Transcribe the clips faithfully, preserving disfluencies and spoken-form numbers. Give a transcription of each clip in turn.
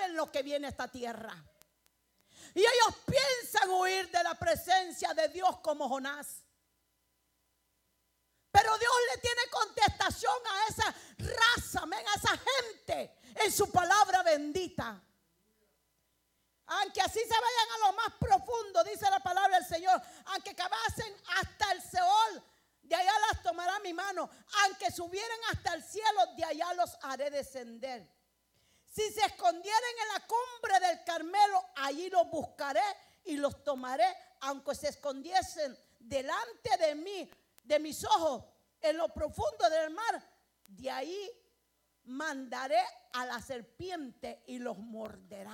saben lo que viene a esta tierra. Y ellos piensan huir de la presencia de Dios como Jonás. Pero Dios le tiene contestación a esa raza, amén, a esa gente en su palabra bendita. Aunque así se vayan a lo más profundo, dice la palabra del Señor, aunque cavasen hasta el Seol, de allá las tomará mi mano. Aunque subieran hasta el cielo, de allá los haré descender. Si se escondieren en la cumbre del Carmelo, allí los buscaré y los tomaré. Aunque se escondiesen delante de mí, de mis ojos, en lo profundo del mar, de ahí mandaré a la serpiente y los morderá.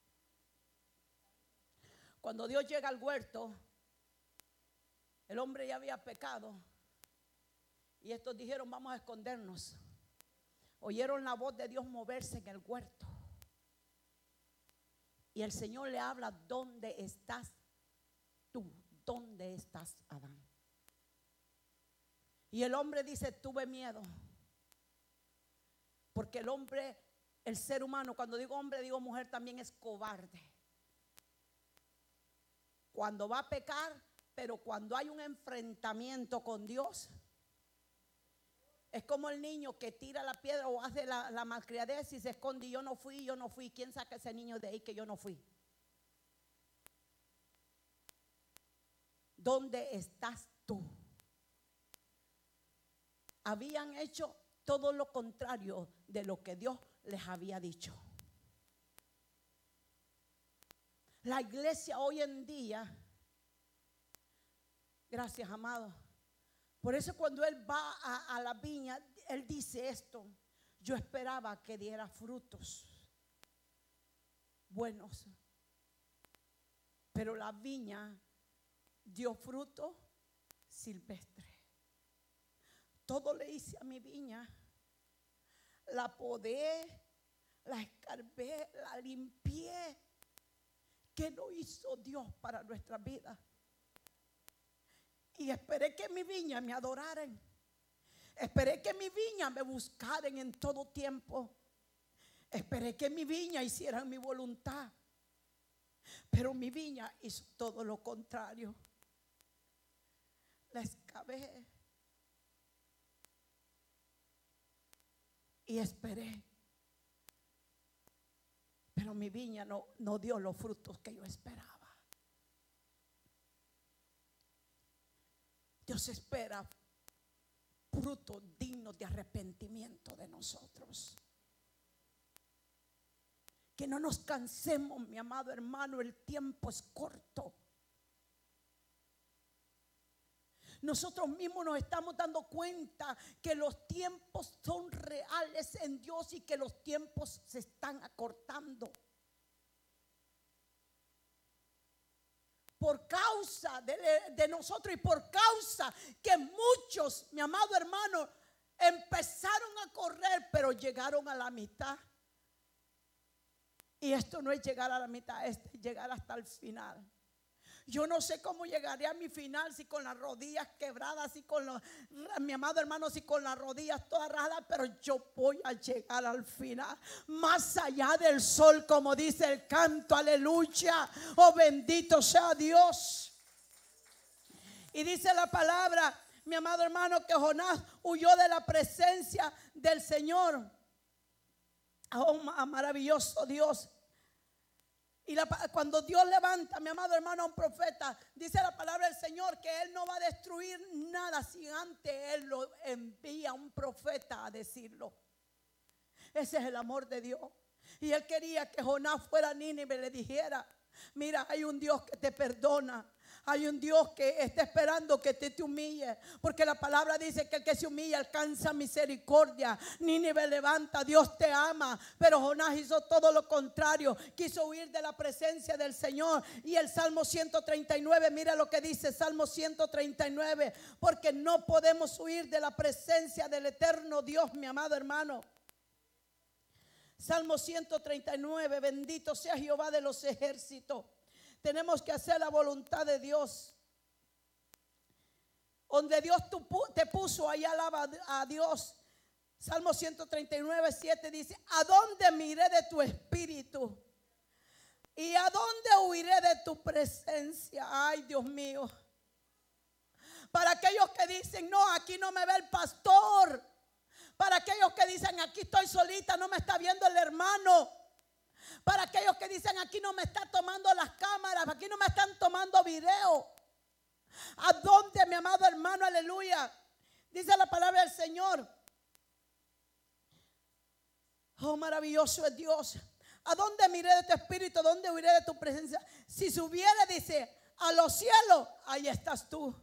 Cuando Dios llega al huerto, el hombre ya había pecado. Y estos dijeron, vamos a escondernos. Oyeron la voz de Dios moverse en el huerto. Y el Señor le habla, ¿dónde estás tú? ¿Dónde estás, Adán? Y el hombre dice, tuve miedo. Porque el hombre, el ser humano, cuando digo hombre, digo mujer, también es cobarde. Cuando va a pecar, pero cuando hay un enfrentamiento con Dios, es como el niño que tira la piedra o hace la, la malcriadez y se esconde. Yo no fui, yo no fui. ¿Quién saca ese niño de ahí que yo no fui? ¿Dónde estás tú? Habían hecho todo lo contrario de lo que Dios les había dicho. La iglesia hoy en día, gracias, amado. Por eso cuando él va a, a la viña, él dice esto: yo esperaba que diera frutos buenos, pero la viña dio fruto silvestre. Todo le hice a mi viña. La podé, la escarbé, la limpié. ¿Qué no hizo Dios para nuestra vida? Y esperé que mi viña me adoraran. Esperé que mi viña me buscaran en todo tiempo. Esperé que mi viña hicieran mi voluntad. Pero mi viña hizo todo lo contrario. La excavé y esperé. Pero mi viña no, no dio los frutos que yo esperaba. Dios espera frutos dignos de arrepentimiento de nosotros. Que no nos cansemos, mi amado hermano, el tiempo es corto. Nosotros mismos nos estamos dando cuenta que los tiempos son reales en Dios y que los tiempos se están acortando. Por causa de, de nosotros y por causa que muchos, mi amado hermano, empezaron a correr, pero llegaron a la mitad. Y esto no es llegar a la mitad, es llegar hasta el final. Yo no sé cómo llegaré a mi final, si con las rodillas quebradas, si con los, mi amado hermano, si con las rodillas todas rajadas, pero yo voy a llegar al final, más allá del sol, como dice el canto, aleluya, oh bendito sea Dios. Y dice la palabra, mi amado hermano, que Jonás huyó de la presencia del Señor. Oh, maravilloso Dios. Y la, cuando Dios levanta, mi amado hermano, a un profeta, dice la palabra del Señor que Él no va a destruir nada si antes Él lo envía a un profeta a decirlo. Ese es el amor de Dios. Y Él quería que Jonás fuera a Nínive y le dijera: mira, hay un Dios que te perdona. Hay un Dios que está esperando que te, te humille. Porque la palabra dice que el que se humilla alcanza misericordia. Nínive levanta, Dios te ama. Pero Jonás hizo todo lo contrario. Quiso huir de la presencia del Señor. Y el Salmo ciento treinta y nueve, mira lo que dice Salmo ciento treinta y nueve. Porque no podemos huir de la presencia del eterno Dios, mi amado hermano. Salmo ciento treinta y nueve, bendito sea Jehová de los ejércitos. Tenemos que hacer la voluntad de Dios. Donde Dios te puso, ahí alaba a Dios. Salmo ciento treinta y nueve, siete dice: ¿a dónde miré de tu espíritu? ¿Y a dónde huiré de tu presencia? Ay, Dios mío. Para aquellos que dicen, no, aquí no me ve el pastor. Para aquellos que dicen, aquí estoy solita, no me está viendo el hermano. Para aquellos que dicen, aquí no me está tomando las cámaras, aquí no me están tomando video. ¿A dónde, mi amado hermano? Aleluya. Dice la palabra del Señor. Oh, maravilloso es Dios. ¿A dónde miré de tu espíritu? ¿A dónde huiré de tu presencia? Si subiera, dice, a los cielos, ahí estás tú.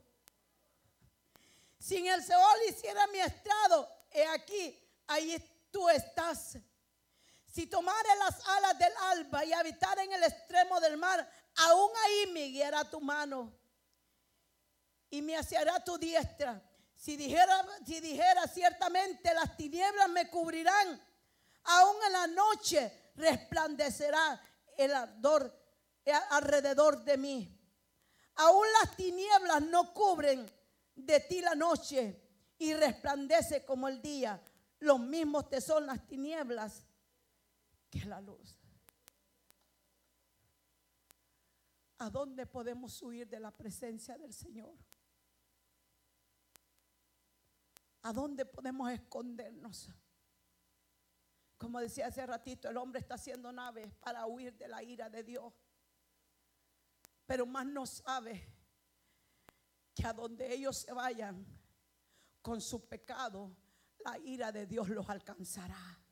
Si en el Seol hiciera mi estrado, he aquí, ahí tú estás. Si tomare las alas del alba y habitara en el extremo del mar, aún ahí me guiará tu mano y me aseará tu diestra. Si dijera, si dijera ciertamente las tinieblas me cubrirán, aún en la noche resplandecerá el ardor alrededor de mí. Aún las tinieblas no cubren de ti la noche y resplandece como el día. Los mismos te son las tinieblas que la luz. ¿A dónde podemos huir de la presencia del Señor? ¿A dónde podemos escondernos? Como decía hace ratito, el hombre está haciendo naves para huir de la ira de Dios. Pero más no sabe que a donde ellos se vayan con su pecado, la ira de Dios los alcanzará.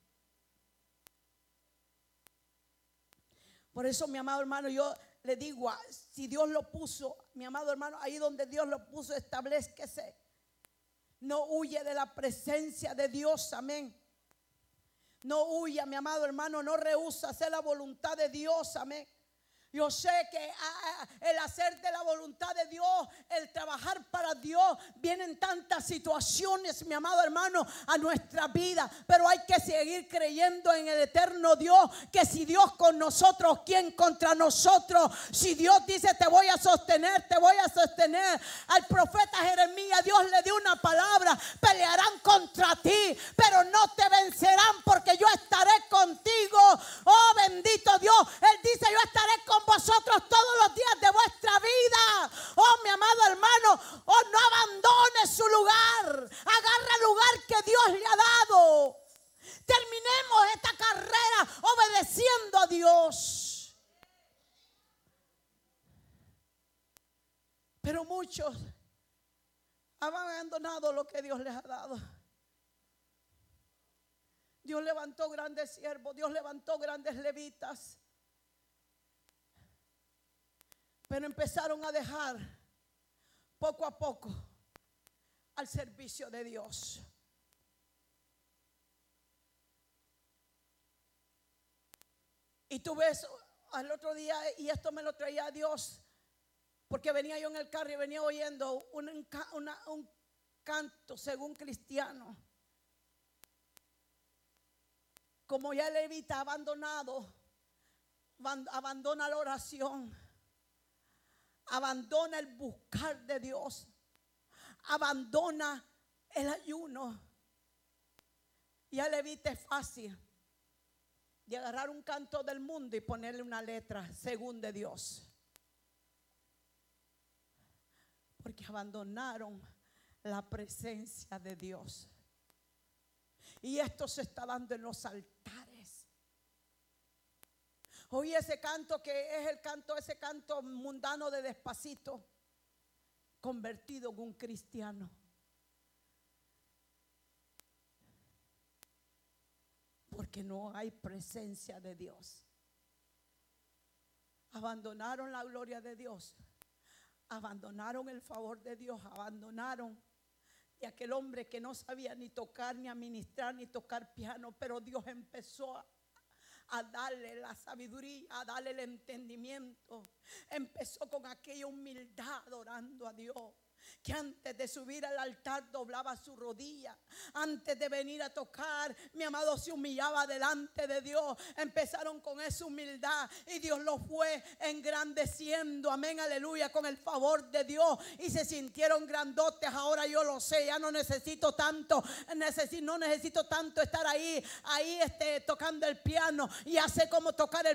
Por eso, mi amado hermano, yo le digo, si Dios lo puso, mi amado hermano, ahí donde Dios lo puso, establezquese. No huye de la presencia de Dios, amén. No huya, mi amado hermano, no rehúsa hacer la voluntad de Dios, amén. Yo sé que ah, el hacer de la voluntad de Dios, el trabajar para Dios, vienen tantas situaciones, mi amado hermano, a nuestra vida. Pero hay que seguir creyendo en el eterno Dios, que si Dios con nosotros, ¿quién contra nosotros? Si Dios dice te voy a sostener, te voy a sostener. Al profeta Jeremías Dios le dio una palabra: pelearán contra ti, pero no te vencerán, porque yo estaré contigo. Oh, bendito Dios. Él dice, yo estaré con vosotros todos los días de vuestra vida. Oh, mi amado hermano, oh, no abandone su lugar. Agarra el lugar que Dios le ha dado. Terminemos esta carrera obedeciendo a Dios. Pero muchos han abandonado lo que Dios les ha dado. Dios levantó grandes siervos, Dios levantó grandes levitas, pero empezaron a dejar poco a poco al servicio de Dios. Y tú ves al otro día, y esto me lo traía Dios, porque venía yo en el carro y venía oyendo un, una, un canto según cristiano. Como ya el levita abandonado, abandona la oración, abandona el buscar de Dios, abandona el ayuno. Y al levita es fácil de agarrar un canto del mundo y ponerle una letra según de Dios, porque abandonaron la presencia de Dios. Y esto se está dando en los altares. Oí ese canto que es el canto, ese canto mundano de Despacito, convertido en un cristiano. Porque no hay presencia de Dios. Abandonaron la gloria de Dios. Abandonaron el favor de Dios. Abandonaron. Y aquel hombre que no sabía ni tocar, ni administrar, ni tocar piano, pero Dios empezó a, a darle la sabiduría, a darle el entendimiento. Empezó con aquella humildad adorando a Dios, que antes de subir al altar doblaba su rodilla. Antes de venir a tocar, mi amado, se humillaba delante de Dios. Empezaron con esa humildad y Dios los fue engrandeciendo, amén, aleluya, con el favor de Dios. Y se sintieron grandotes. Ahora yo lo sé, ya no necesito tanto, necesito, no necesito tanto estar ahí, ahí este, tocando el piano. Ya sé cómo tocar el